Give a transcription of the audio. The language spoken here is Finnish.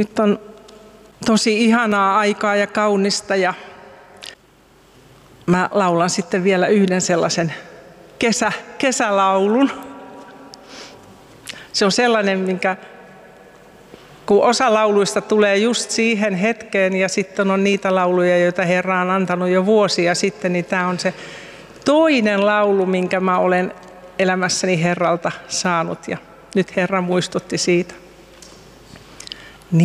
Nyt on tosi ihanaa aikaa ja kaunista ja mä laulan sitten vielä yhden sellaisen kesälaulun. Se on sellainen, kun osa lauluista tulee just siihen hetkeen ja sitten on niitä lauluja, joita Herra on antanut jo vuosia sitten, niin tämä on se toinen laulu, minkä mä olen elämässäni Herralta saanut ja nyt Herra muistutti siitä.